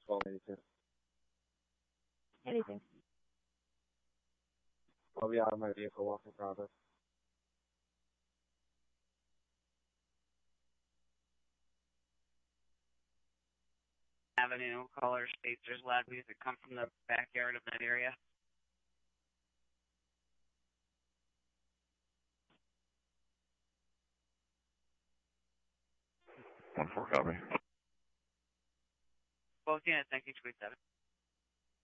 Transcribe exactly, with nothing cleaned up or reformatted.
twelve eighty-two. Anything. I'll be out of my vehicle walking progress. Avenue, caller states there's loud music come from the backyard of that area. One four copy. Both units, thank you, twenty-seven.